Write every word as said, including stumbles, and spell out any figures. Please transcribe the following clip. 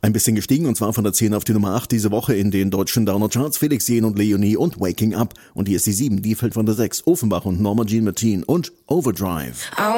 Ein bisschen gestiegen und zwar von der zehn auf die Nummer acht diese Woche in den deutschen Downer-Charts. Felix Jähn und Leonie und Waking Up. Und hier ist die sieben, die fällt von der sechs. Offenbach und Norma Jean Martin und Overdrive.